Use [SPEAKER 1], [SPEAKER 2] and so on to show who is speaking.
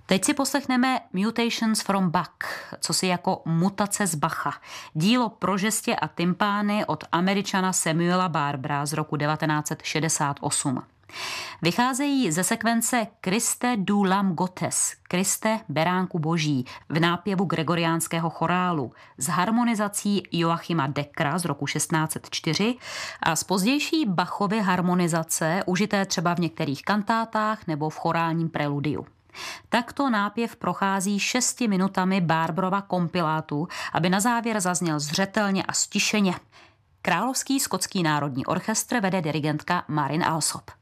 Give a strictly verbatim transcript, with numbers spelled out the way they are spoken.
[SPEAKER 1] Teď si poslechneme Mutations from Bach, co si jako mutace z Bacha. Dílo pro žestě a tympány od Američana Samuela Barbera z roku devatenáct set šedesát osm. Vycházejí ze sekvence Christe du Lam Gottes, Kriste, beránku boží, v nápěvu gregoriánského chorálu s harmonizací Joachima Deckera z roku šestnáct set čtyři a z pozdější Bachovy harmonizace, užité třeba v některých kantátách nebo v chorálním preludiu. Takto nápěv prochází šesti minutami Barberova kompilátu, aby na závěr zazněl zřetelně a stišeně. Královský skotský národní orchestr vede dirigentka Marin Alsop.